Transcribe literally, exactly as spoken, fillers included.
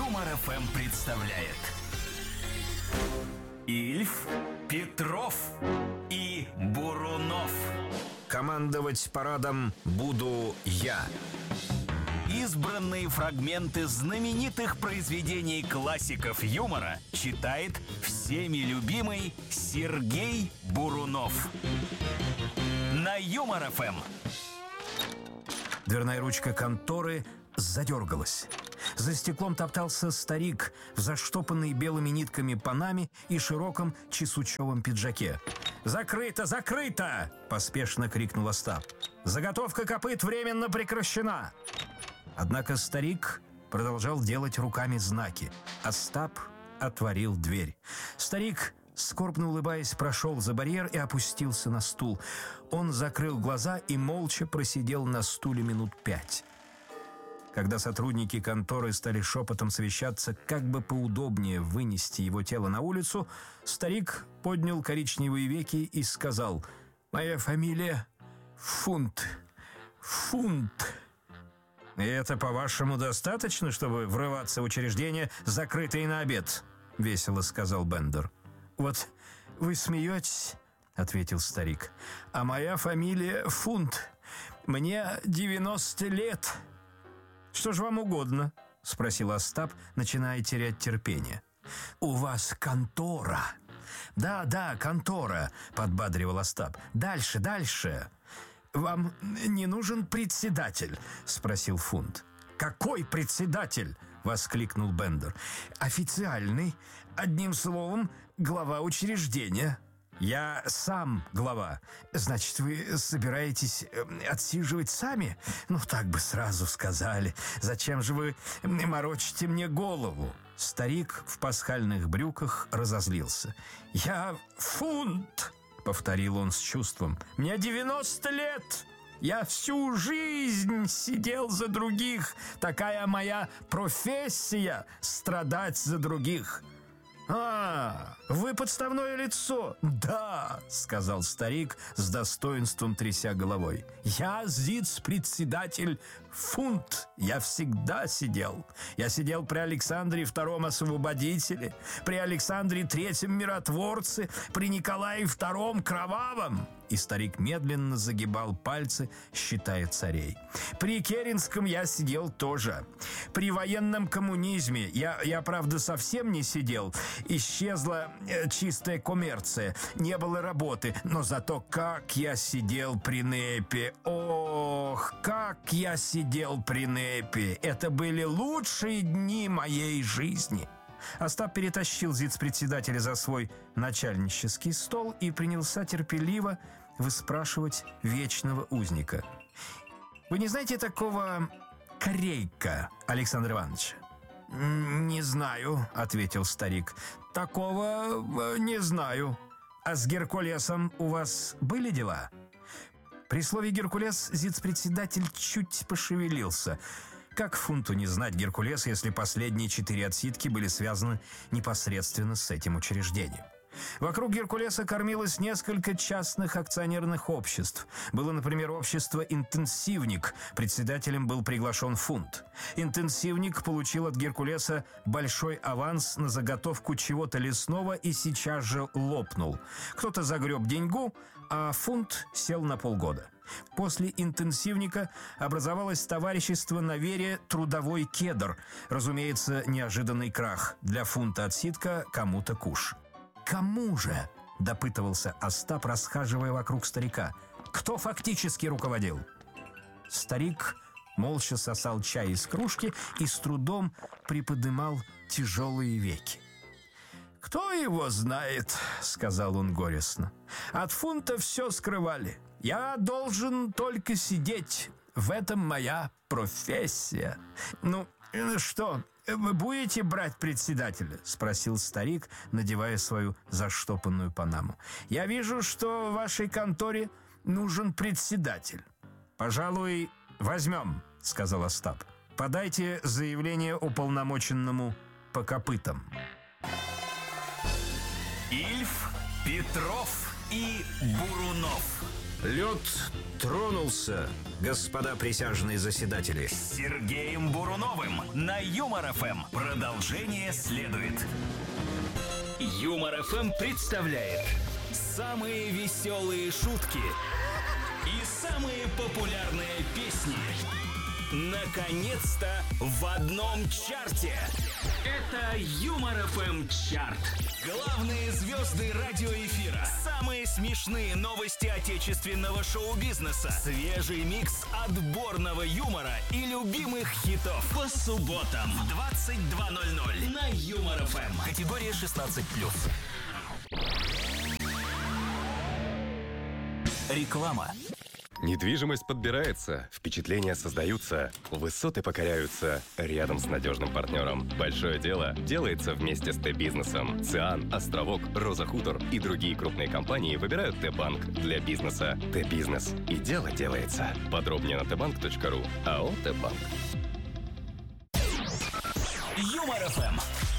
Юмор эф эм представляет Ильф, Петров и Бурунов. Командовать парадом буду я. Избранные фрагменты знаменитых произведений классиков юмора читает всеми любимый Сергей Бурунов. На Юмор эф эм. Дверная ручка конторы задергалась. За стеклом топтался старик в заштопанной белыми нитками панаме и широком чесучевом пиджаке. «Закрыто! Закрыто!» – поспешно крикнул Остап. «Заготовка копыт временно прекращена!» Однако старик продолжал делать руками знаки. Остап отворил дверь. Старик, скорбно улыбаясь, прошел за барьер и опустился на стул. Он закрыл глаза и молча просидел на стуле минут пять. Когда сотрудники конторы стали шепотом совещаться, как бы поудобнее вынести его тело на улицу, старик поднял коричневые веки и сказал: «Моя фамилия Фунт. Фунт». «И это, по-вашему, достаточно, чтобы врываться в учреждение, закрытое на обед?» — весело сказал Бендер. «Вот вы смеетесь», — ответил старик, — «а моя фамилия Фунт. Мне девяносто лет». «Что же вам угодно?» — спросил Остап, начиная терять терпение. «У вас контора». «Да, да, контора», — подбадривал Остап. «Дальше, дальше». «Вам не нужен председатель?» — спросил Фунт. «Какой председатель?» — воскликнул Бендер. «Официальный. Одним словом, глава учреждения». «Я сам глава. Значит, вы собираетесь отсиживать сами? Ну, так бы сразу сказали. Зачем же вы морочите мне голову?» Старик в пасхальных брюках разозлился. «Я Фунт!» — повторил он с чувством. «Мне девяносто лет! Я всю жизнь сидел за других. Такая моя профессия — страдать за других». «А, вы подставное лицо?» «Да», — сказал старик с достоинством, тряся головой. «Я зиц-председатель Фунт. Я всегда сидел. Я сидел при Александре Втором Освободителе, при Александре Третьем Миротворце, при Николае Втором Кровавом». И старик медленно загибал пальцы, считая царей. «При Керенском я сидел тоже. При военном коммунизме я, я правда, совсем не сидел. Исчезла э, чистая коммерция, не было работы. Но зато как я сидел при НЭПе! Ох, как я сидел при НЭПе! Это были лучшие дни моей жизни!» Остап перетащил зиц-председателя за свой начальнический стол и принялся терпеливо выспрашивать вечного узника. «Вы не знаете такого Корейка Александра Ивановича?» «Не знаю», — ответил старик. «Такого не знаю. А с Геркулесом у вас были дела?» При слове «Геркулес» зиц-председатель чуть пошевелился. Как Фунту не знать Геркулеса, если последние четыре отсидки были связаны непосредственно с этим учреждением? Вокруг Геркулеса кормилось несколько частных акционерных обществ. Было, например, общество «Интенсивник». Председателем был приглашен Фунт. «Интенсивник» получил от Геркулеса большой аванс на заготовку чего-то лесного и сейчас же лопнул. Кто-то загреб деньгу, а Фунт сел на полгода. После «Интенсивника» образовалось товарищество на вере «Трудовой кедр». Разумеется, неожиданный крах. Для Фунта отсидка, кому-то куш. «Кому же?» — допытывался Остап, расхаживая вокруг старика. «Кто фактически руководил?» Старик молча сосал чай из кружки и с трудом приподымал тяжелые веки. «Кто его знает?» — сказал он горестно. «От Фунта все скрывали. Я должен только сидеть. В этом моя профессия. Ну, что, вы будете брать председателя?» — спросил старик, надевая свою заштопанную панаму. «Я вижу, что в вашей конторе нужен председатель». «Пожалуй, возьмем», — сказал Остап. «Подайте заявление уполномоченному по копытам». Ильф, Петров и Бурунов. Лед тронулся, господа присяжные заседатели. С Сергеем Буруновым на Юмор-ФМ. Продолжение следует. Юмор-ФМ представляет самые веселые шутки и самые популярные песни. Наконец-то в одном чарте. Это Юмор-ФМ чарт. Главные звезды радиоэфира. Самые смешные новости отечественного шоу-бизнеса. Свежий микс отборного юмора и любимых хитов. По субботам в двадцать два ноль ноль на Юмор-ФМ. Категория шестнадцать плюс. Реклама. Недвижимость подбирается, впечатления создаются, высоты покоряются рядом с надежным партнером. Большое дело делается вместе с Т-бизнесом. ЦИАН, Островок, Роза Хутор и другие крупные компании выбирают Т-банк для бизнеса. Т-бизнес. И дело делается. Подробнее на тэ банк точка ру. АО «Т-банк». Юмор-ФМ.